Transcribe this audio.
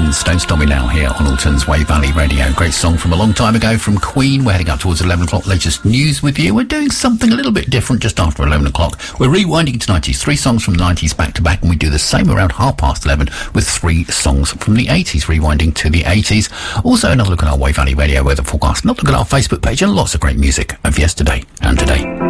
Stones, Don't Stop Me Now, here on Alton's Wave Valley Radio. Great song from a long time ago from Queen. We're heading up towards 11 o'clock, latest news with you. We're doing something a little bit different just after 11 o'clock. We're rewinding to 90s, 3 songs from the 90s back to back, and we do the same around 11:30 with 3 songs from the 80s, rewinding to the 80s. Also, another look at our Wave Valley Radio weather forecast, another look at our Facebook page, and lots of great music of yesterday and today.